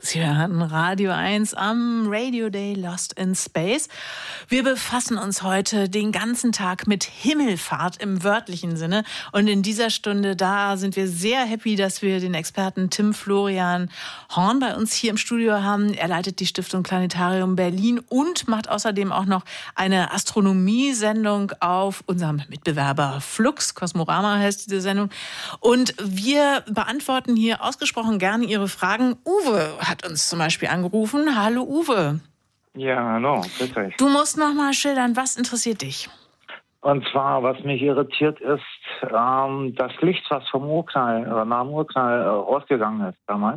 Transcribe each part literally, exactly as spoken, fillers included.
Sie hören Radio eins am Radio Day Lost in Space. Wir befassen uns heute den ganzen Tag mit Himmelfahrt im wörtlichen Sinne. Und in dieser Stunde, da sind wir sehr happy, dass wir den Experten Tim Florian Horn bei uns hier im Studio haben. Er leitet die Stiftung Planetarium Berlin und macht außerdem auch noch eine Astronomiesendung auf unserem Mitbewerber Flux. Kosmorama heißt diese Sendung. Und wir beantworten hier ausgesprochen gerne Ihre Fragen. Uwe hat uns zum Beispiel angerufen. Hallo Uwe. Ja, hallo, grüß euch. Du musst noch mal schildern, was interessiert dich? Und zwar, was mich irritiert ist, ähm, das Licht, was vom Urknall, oder nach dem Urknall äh, rausgegangen ist damals,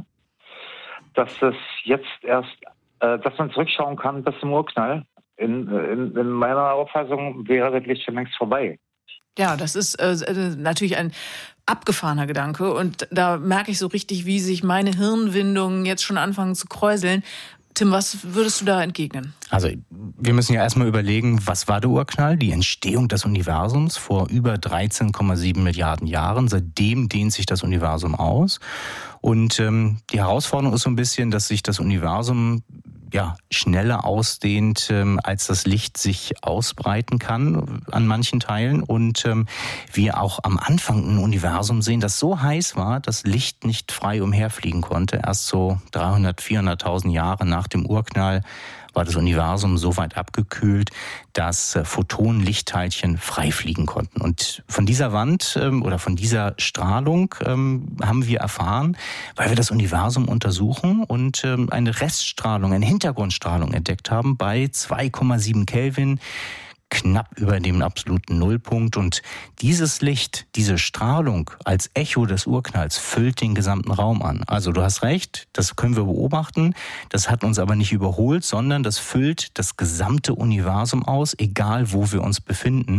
dass es jetzt erst, äh, dass man zurückschauen kann bis zum Urknall. In, in, in meiner Auffassung wäre das Licht schon längst vorbei. Ja, das ist äh, natürlich ein abgefahrener Gedanke und da merke ich so richtig, wie sich meine Hirnwindungen jetzt schon anfangen zu kräuseln. Tim, was würdest du da entgegnen? Also wir müssen ja erstmal überlegen, was war der Urknall? Die Entstehung des Universums vor über dreizehn Komma sieben Milliarden Jahren. Seitdem dehnt sich das Universum aus. Und ähm, die Herausforderung ist so ein bisschen, dass sich das Universum ja schneller ausdehnt, ähm, als das Licht sich ausbreiten kann an manchen Teilen. Und ähm, wir auch am Anfang ein Universum sehen, das so heiß war, dass Licht nicht frei umherfliegen konnte. Erst so dreihundert, vierhunderttausend Jahre nach dem Urknall war das Universum so weit abgekühlt, dass Photonen, Lichtteilchen frei fliegen konnten. Und von dieser Wand ähm, oder von dieser Strahlung ähm, haben wir erfahren, weil wir das Universum untersuchen und ähm, eine Reststrahlung, eine Hintergrundstrahlung entdeckt haben bei zwei Komma sieben Kelvin, knapp über dem absoluten Nullpunkt. Und dieses Licht, diese Strahlung als Echo des Urknalls füllt den gesamten Raum an. Also du hast recht, das können wir beobachten. Das hat uns aber nicht überholt, sondern das füllt das gesamte Universum aus, egal wo wir uns befinden.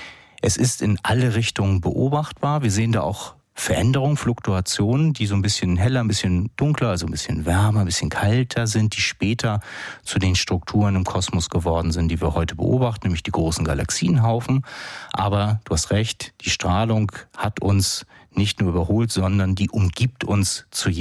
Es ist in alle Richtungen beobachtbar. Wir sehen da auch Veränderungen, Fluktuationen, die so ein bisschen heller, ein bisschen dunkler, also ein bisschen wärmer, ein bisschen kalter sind, die später zu den Strukturen im Kosmos geworden sind, die wir heute beobachten, nämlich die großen Galaxienhaufen. Aber du hast recht, die Strahlung hat uns nicht nur überholt, sondern die umgibt uns zu jedem